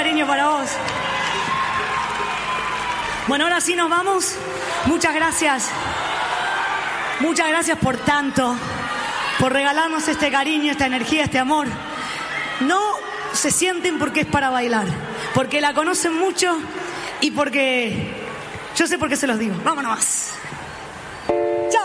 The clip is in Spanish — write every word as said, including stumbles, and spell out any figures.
cariño para vos. Bueno, ahora sí nos vamos. Muchas gracias. Muchas gracias por tanto, por regalarnos este cariño, esta energía, este amor. No se sienten porque es para bailar, porque la conocen mucho y porque... Yo sé por qué se los digo. Vámonos.